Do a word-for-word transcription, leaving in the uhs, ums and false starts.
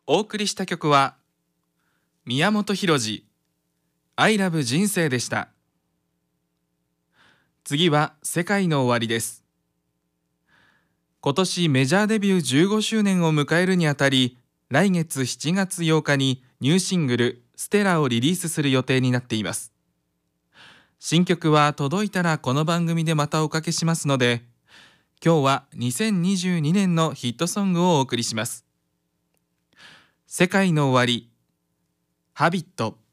お送りした曲は宮本浩次 I love 人生でした。次は世界の終わりです。今年メジャーデビューじゅうごしゅうねんを迎えるにあたり、来月しちがつようかにニューシングルステラをリリースする予定になっています。新曲は届いたらこの番組でまたおかけしますので、今日はにせんにじゅうにねんのヒットソングをお送りします。世界の終わり、ハビット。